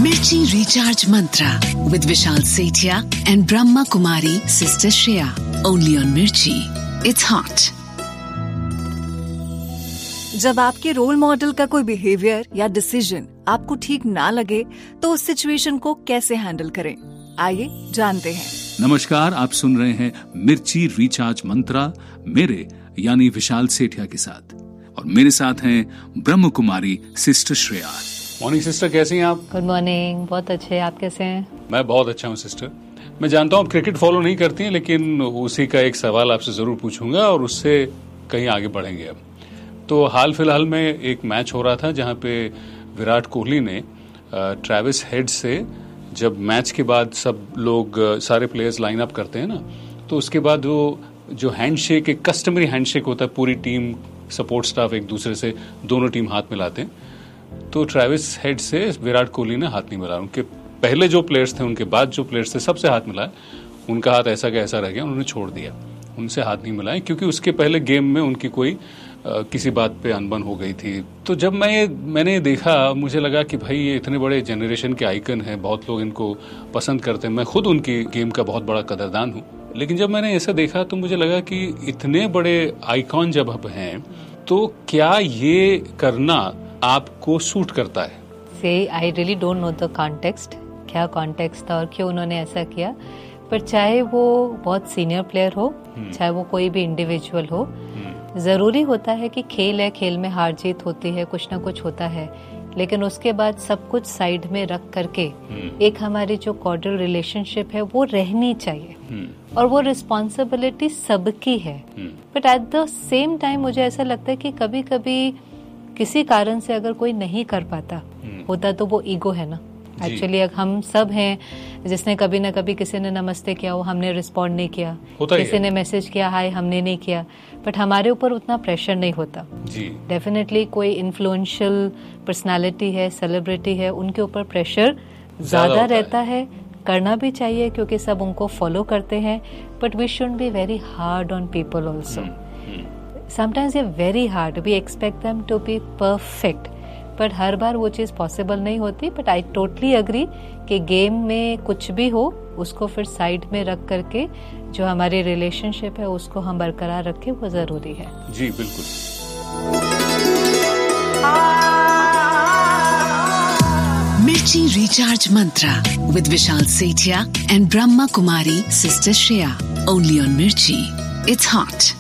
Mirchi Recharge Mantra with Vishal Sethia and Brahma Kumari Sister Shreya. Only on Mirchi. It's hot. जब आपके role model का कोई behaviour या decision आपको ठीक ना लगे तो उस सिचुएशन को कैसे हैंडल करें, आइए जानते हैं। नमस्कार, आप सुन रहे हैं मिर्ची रिचार्ज मंत्रा मेरे यानी विशाल सेठिया के साथ, और मेरे साथ हैं Brahma Kumari sister Shreya. Morning sister, कैसी हैं आप? गुड मॉर्निंग, बहुत अच्छे। आप कैसे हैं? मैं बहुत अच्छा हूँ सिस्टर। मैं जानता हूँ आप क्रिकेट फॉलो नहीं करती हैं, लेकिन उसी का एक सवाल आपसे जरूर पूछूंगा और उससे कहीं आगे बढ़ेंगे। अब तो हाल फिलहाल में एक मैच हो रहा था जहाँ पे विराट कोहली ने ट्रेविस हेड से, जब मैच के बाद सब लोग सारे प्लेयर्स लाइन अप करते हैं ना, तो उसके बाद वो जो हैंडशेक, एक कस्टमरी हैंडशेक होता है, पूरी टीम सपोर्ट स्टाफ एक दूसरे से, दोनों टीम हाथ मिलाते हैं, तो ट्रेविस हेड से विराट कोहली ने हाथ नहीं मिलाया। उनके पहले जो प्लेयर्स थे, उनके बाद जो प्लेयर्स थे, सबसे हाथ मिलाया। उनका हाथ ऐसा का ऐसा रह गया, उन्होंने छोड़ दिया, उनसे हाथ नहीं मिलाया, क्योंकि उसके पहले गेम में उनकी कोई किसी बात पे अनबन हो गई थी। तो जब मैंने ये देखा, मुझे लगा कि भाई ये इतने बड़े जनरेशन के आइकन हैं, बहुत लोग इनको पसंद करते हैं, मैं खुद उनकी गेम का बहुत बड़ा कदरदान हूँ। लेकिन जब मैंने ऐसा देखा तो मुझे लगा कि इतने बड़े आइकॉन जब अब हैं, तो क्या ये करना आपको सूट करता है? से I really don't know the context, क्या कॉन्टेक्स्ट था और क्यों उन्होंने ऐसा किया। पर चाहे वो बहुत सीनियर प्लेयर हो, चाहे वो कोई भी इंडिविजुअल हो, जरूरी होता है कि खेल है, खेल में हार जीत होती है, कुछ ना कुछ होता है, लेकिन उसके बाद सब कुछ साइड में रख करके एक हमारी जो कॉर्डियल रिलेशनशिप है वो रहनी चाहिए, और वो रिस्पॉन्सिबिलिटी सबकी है। But at the same time मुझे ऐसा लगता है कि कभी कभी किसी कारण से अगर कोई नहीं कर पाता होता तो वो ईगो है ना। एक्चुअली हम सब हैं जिसने कभी ना कभी, किसी ने नमस्ते किया हो, हमने रिस्पॉन्ड नहीं किया, किसी ने मैसेज किया हाय, हमने नहीं किया, बट हमारे ऊपर उतना प्रेशर नहीं होता। डेफिनेटली कोई इन्फ्लुएंशियल पर्सनालिटी है, सेलिब्रिटी है, उनके ऊपर प्रेशर ज्यादा रहता है। करना भी चाहिए क्योंकि सब उनको फॉलो करते हैं, but we should be very hard on people also. Sometimes ये very hard, we expect them to be perfect, but हर बार वो चीज़ पॉसिबल नहीं होती। बट आई टोटली अग्री कि गेम में कुछ भी हो उसको फिर साइड में रख करके जो हमारी रिलेशनशिप है उसको हम बरकरार रखें, वो जरूरी है। जी बिल्कुल। Mirchi Recharge Mantra with Vishal Sethia and Brahma Kumari Sister Shreya. Only on Mirchi. It's hot.